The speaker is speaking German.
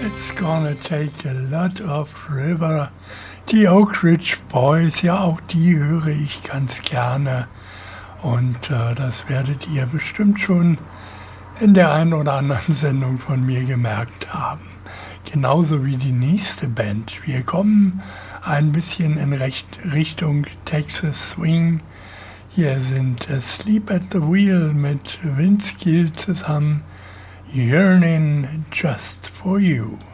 It's gonna take a lot of river. Die Oak Ridge Boys, ja, auch die höre ich ganz gerne. Und das werdet ihr bestimmt schon in der einen oder anderen Sendung von mir gemerkt haben. Genauso wie die nächste Band. Wir kommen ein bisschen in Richtung Texas Swing. Hier sind Sleep at the Wheel mit Vince Gill zusammen. Yearning just for you.